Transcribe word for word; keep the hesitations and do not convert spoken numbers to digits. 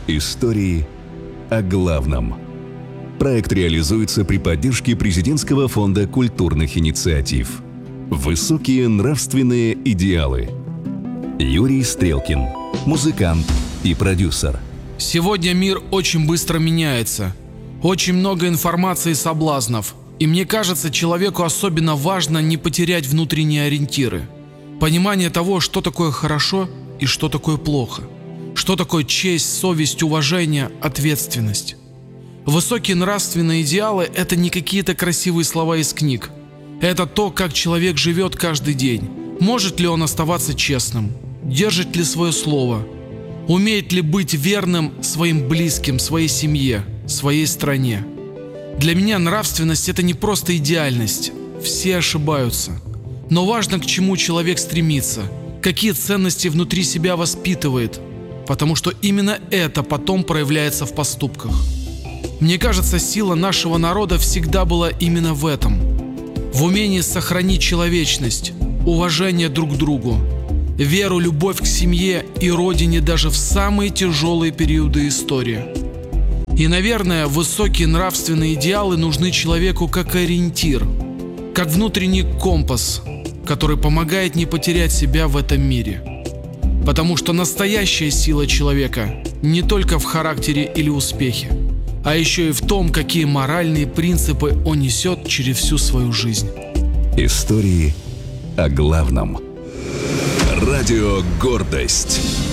Истории о главном. Проект реализуется при поддержке Президентского фонда культурных инициатив. Высокие нравственные идеалы. Юрий Стрелкин, музыкант и продюсер. Сегодня мир очень быстро меняется. Очень много информации и соблазнов. И мне кажется, человеку особенно важно не потерять внутренние ориентиры. Понимание того, что такое хорошо и что такое плохо. Что такое честь, совесть, уважение, ответственность. Высокие нравственные идеалы – это не какие-то красивые слова из книг. Это то, как человек живет каждый день. Может ли он оставаться честным? Держит ли свое слово? Умеет ли быть верным своим близким, своей семье, своей стране? Для меня нравственность – это не просто идеальность. Все ошибаются. Но важно, к чему человек стремится, какие ценности внутри себя воспитывает, потому что именно это потом проявляется в поступках. Мне кажется, сила нашего народа всегда была именно в этом. В умении сохранить человечность, уважение друг к другу, веру, любовь к семье и родине даже в самые тяжелые периоды истории. И, наверное, высокие нравственные идеалы нужны человеку как ориентир, как внутренний компас, который помогает не потерять себя в этом мире. Потому что настоящая сила человека не только в характере или успехе, а еще и в том, какие моральные принципы он несет через всю свою жизнь. Истории о главном. Радио «Гордость».